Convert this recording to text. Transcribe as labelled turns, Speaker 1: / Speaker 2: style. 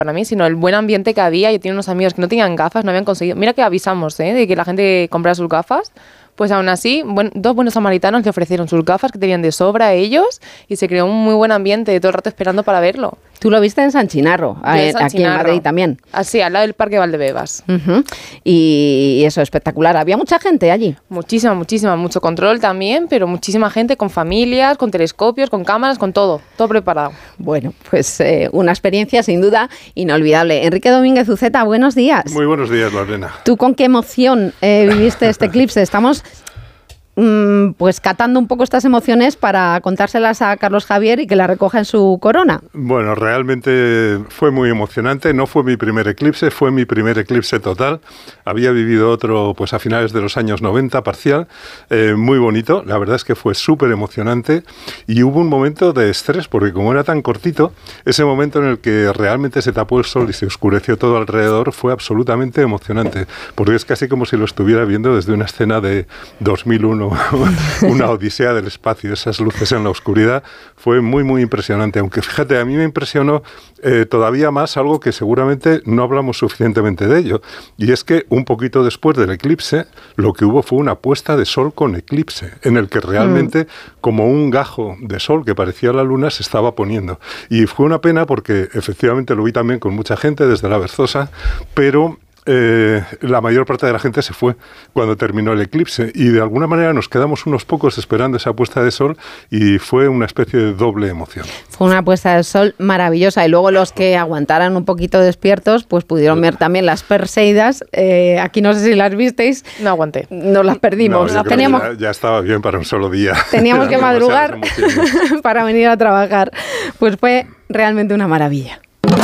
Speaker 1: para mí, sino el buen ambiente que había. Yo tenía unos amigos que no tenían gafas, no habían conseguido. Mira que avisamos, de que la gente comprara sus gafas. Pues aún así, dos buenos samaritanos le ofrecieron sus gafas que tenían de sobra a ellos y se creó un muy buen ambiente todo el rato esperando para verlo.
Speaker 2: Tú lo viste en San Chinarro, aquí en Madrid también.
Speaker 1: Así, al lado del Parque Valdebebas.
Speaker 2: Uh-huh. Y eso, espectacular. ¿Había mucha gente allí?
Speaker 1: Muchísima, mucho control también, pero muchísima gente con familias, con telescopios, con cámaras, con todo preparado.
Speaker 2: Bueno, pues una experiencia sin duda inolvidable. Enrique Domínguez Uceta, buenos días.
Speaker 3: Muy buenos días, Lorena.
Speaker 2: ¿Tú con qué emoción viviste este eclipse? Estamos pues catando un poco estas emociones para contárselas a Carlos Javier y que la recoja en su corona.
Speaker 3: Bueno, realmente fue muy emocionante. No fue mi primer eclipse, fue mi primer eclipse total. Había vivido otro pues a finales de los años 90, parcial, muy bonito. La verdad es que fue súper emocionante y hubo un momento de estrés porque como era tan cortito, ese momento en el que realmente se tapó el sol y se oscureció todo alrededor fue absolutamente emocionante, porque es casi como si lo estuviera viendo desde una escena de 2001, una odisea del espacio. Esas luces en la oscuridad fue muy, muy impresionante. Aunque fíjate, a mí me impresionó todavía más algo que seguramente no hablamos suficientemente de ello, y es que un poquito después del eclipse lo que hubo fue una puesta de sol con eclipse, en el que realmente como un gajo de sol que parecía la luna se estaba poniendo. Y fue una pena porque efectivamente lo vi también con mucha gente desde la Berzosa, pero la mayor parte de la gente se fue cuando terminó el eclipse y de alguna manera nos quedamos unos pocos esperando esa puesta de sol y fue una especie de doble emoción.
Speaker 2: Fue una puesta de sol maravillosa y luego los que aguantaran un poquito despiertos pues pudieron ver también las Perseidas. Aquí no sé si las visteis.
Speaker 1: No aguanté.
Speaker 2: Nos las perdimos.
Speaker 3: No, ya estaba bien para un solo día.
Speaker 2: Teníamos que madrugar para venir a trabajar. Pues fue realmente una maravilla.